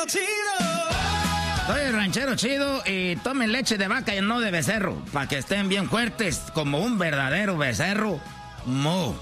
Soy el ranchero chido y tomen leche de vaca y no de becerro, para que estén bien fuertes como un verdadero becerro. Mo.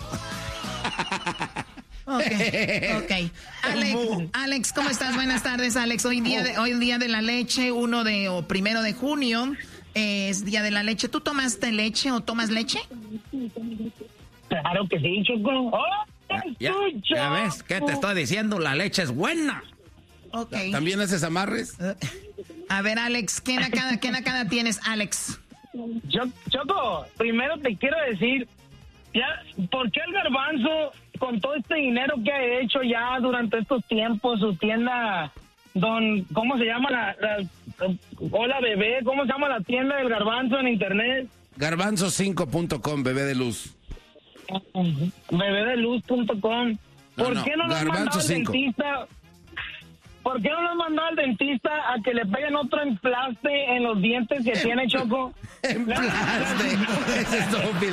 Ok. Alex, ¿cómo estás? Buenas tardes, Alex. Hoy día de la leche, 1 de junio, es día de la leche. ¿Tú tomaste leche o tomas leche? Claro que sí, Choco. Ya ves, ¿qué te estoy diciendo? La leche es buena. Ok. ¿También haces amarres? A ver, Alex, ¿qué nakada tienes, Alex? Choco, primero te quiero decir, ¿por qué el Garbanzo, con todo este dinero que ha hecho ya durante estos tiempos, su tienda, ¿cómo se llama Hola Bebé, ¿cómo se llama la tienda del Garbanzo en internet? Garbanzo5.com, bebé de luz. Bebedeluz.com. ¿Por qué no lo han mandado al dentista? ¿Por qué no lo han mandado al dentista a que le peguen otro emplaste en los dientes que tiene, Choco? Emplaste, es estúpido.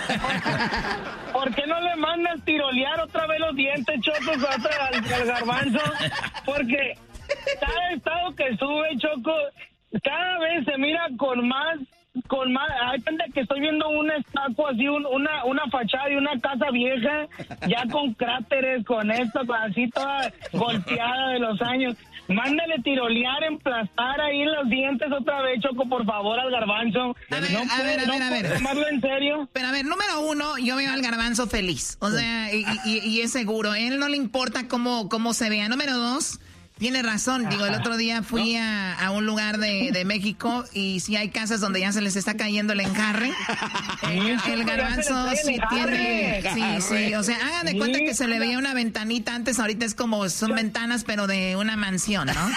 ¿Por qué no le mandas tirolear otra vez los dientes, Choco, al Garbanzo? Porque cada estado que sube, Choco, cada vez se mira con más, hay gente que estoy viendo una estatua así, una fachada de una casa vieja, ya con cráteres, con esto, así toda golpeada de los años. Mándale tirolear, emplastar ahí los dientes otra vez, Choco, por favor, al Garbanzo. A ver. ¿Tomarlo en serio? Pero a ver, número 1, yo veo al Garbanzo feliz. O sea, y es seguro. A él no le importa cómo se vea. Número 2, tiene razón. Digo, el otro día fui a un lugar de México y sí hay casas donde ya se les está cayendo el enjarre. El Garbanzo sí tiene... Sí. O sea, hagan de cuenta que se le veía una ventanita antes. Ahorita es como son ventanas, pero de una mansión, ¿no?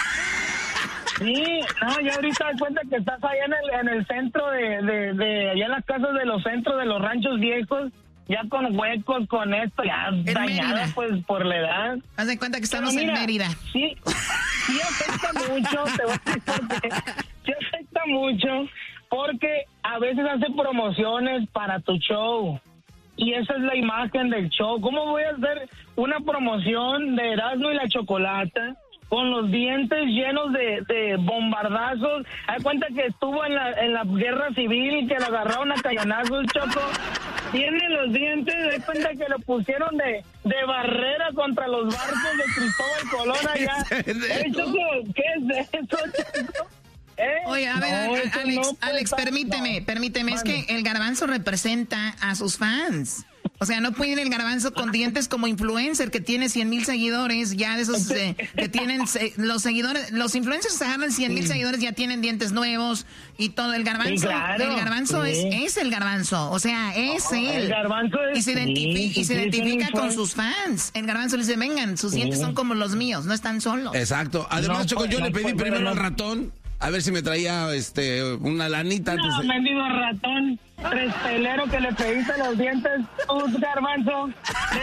Sí, ya ahorita das cuenta que estás allá en el centro de allá en las casas de los centros de los ranchos viejos, ya con huecos, con esto, ya dañada pues por la edad. Haz de cuenta que estamos en Mérida. Sí afecta mucho, te voy a decir por qué. Sí afecta mucho porque a veces hace promociones para tu show. Y esa es la imagen del show. ¿Cómo voy a hacer una promoción de Erasmo y la Chocolata con los dientes llenos de bombardazos? Hay cuenta que estuvo en la guerra civil, que lo agarraron a cañonazos, Choco. Tiene los dientes, hay cuenta que lo pusieron de barrera contra los barcos de Cristóbal Colón allá. Choco, ¿qué es eso, Choco? Oye, a ver, Alex, permíteme. Es que el Garbanzo representa a sus fans. O sea, no puede ir el Garbanzo con dientes como influencer que tiene 100,000 seguidores, ya de esos que tienen los seguidores, los influencers agarran 100,000 seguidores, ya tienen dientes nuevos y todo. El Garbanzo, sí, claro, el Garbanzo es el Garbanzo, o sea, es él. El Garbanzo es, y se identifica con sus fans. El Garbanzo le dice, vengan, sus dientes son como los míos, no están solos. Exacto. Además, Choco, yo le pedí primero al ratón a ver si me traía una lanita antes de... mendigo ratón, pelero que le pediste los dientes, Garbanzo.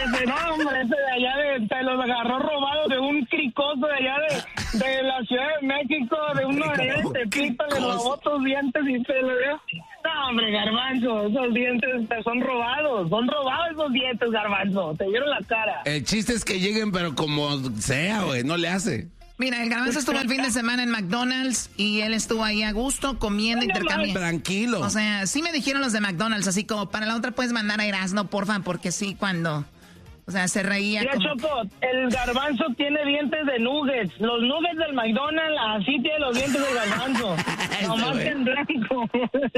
Ese de allá te los agarró robado de un cricoso de allá de la Ciudad de México, de uno de ellos, Tepito, le robó tus dientes y te lo dio. No, hombre, Garbanzo, esos dientes son robados esos dientes, Garbanzo, te dieron la cara. El chiste es que lleguen, pero como sea, güey, no le hace. Mira, el Garbanzo estuvo el fin de semana en McDonald's y él estuvo ahí a gusto, comiendo, intercambiando. Tranquilo. O sea, sí me dijeron los de McDonald's, así como para la otra puedes mandar a Erasmo, porfa, porque sí, cuando... O sea, se reía. Mira, como... Choco, el Garbanzo tiene dientes de nuggets. Los nuggets del McDonald's, así tiene los dientes del Garbanzo. Nomás que en blanco.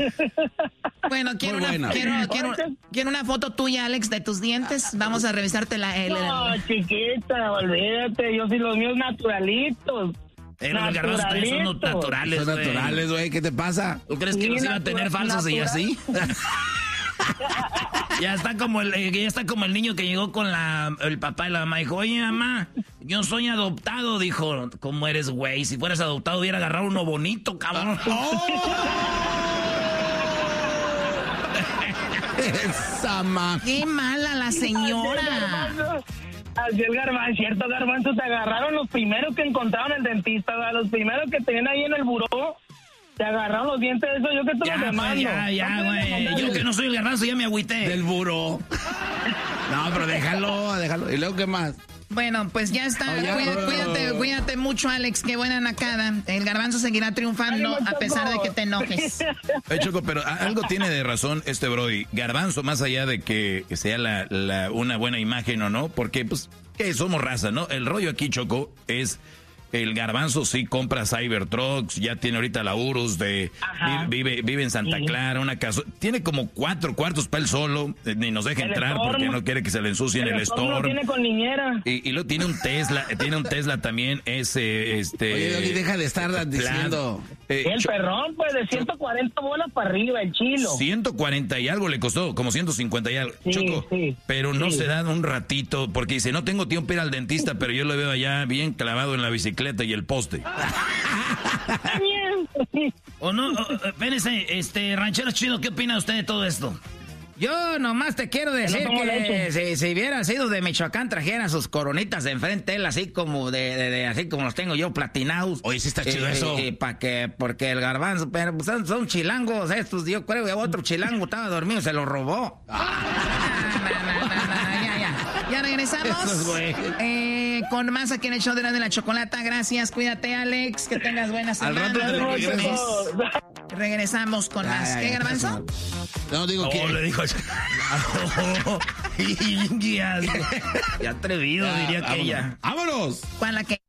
Bueno, quiero una foto tuya, Alex, de tus dientes. Vamos a revisarte No, chiquita, olvídate. Yo sí los míos naturalitos. Pero los Garbanzos son naturales, Son naturales, güey. ¿Qué te pasa? ¿Tú crees que los iba a tener falsos y así? Ya está como el niño que llegó con el papá y la mamá. Dijo, oye, mamá, yo soy adoptado. Dijo, ¿cómo eres, güey? Si fueras adoptado hubiera agarrado uno bonito, cabrón. Esa ma... ¡Qué mala la señora! Así el Garbanzo, cierto, Garbanzo, te agarraron los primeros que encontraron el dentista, ¿verdad? Los primeros que tenían ahí en el buró. Te agarraron los dientes de eso, yo que te los demando. Ya, güey. Yo que no soy el Garbanzo, ya me agüité. Del buró. No, pero déjalo. ¿Y luego qué más? Bueno, pues ya está. Cuídate mucho, Alex. Qué buena nacada. El Garbanzo seguirá triunfando a pesar de que te enojes. Choco, pero algo tiene de razón este Brody. Garbanzo, más allá de que sea una buena imagen o no, porque pues que somos raza, ¿no? El rollo aquí, Choco, es... El Garbanzo sí compra Cybertrucks, ya tiene ahorita la Urus vive en Santa Clara, una casa, tiene como 4 cuartos para él solo, ni nos deja entrar porque no quiere que se le ensucien el Storm. Lo tiene con niñera. Y luego tiene un Tesla Oye, también, Doggy, deja de estar diciendo. El perrón, pues, de 140 bolas para arriba, el chilo. 140 y algo le costó, como 150 y algo, Choco, pero no se dan un ratito, porque dice, no tengo tiempo para ir al dentista, pero yo lo veo allá bien clavado en la bicicleta y el poste. O no, espérense, ranchero chido, ¿qué opina usted de todo esto? Yo nomás te quiero decir que si hubiera sido de Michoacán, trajera sus coronitas de enfrente, él así como así como los tengo yo, platinados. Oye, sí está chido eso. Porque el Garbanzo, pero pues, son chilangos estos, yo creo que otro chilango estaba dormido, se lo robó. Ya regresamos con más aquí en el show de la chocolata. Gracias, cuídate, Alex, que tengas buena semana. Al rato regresamos con más. ¿Qué, Garbanzo? No, digo que... le dijo... Ya atrevido, diría que ella. ¡Vámonos! ¿Cuál la que?